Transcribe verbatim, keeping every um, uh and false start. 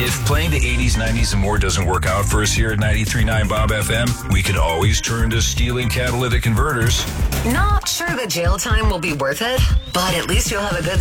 If playing the eighties, nineties, and more doesn't work out for us here at ninety-three point nine Bob F M, we could always turn to stealing catalytic converters. Not sure the jail time will be worth it, but at least you'll have a good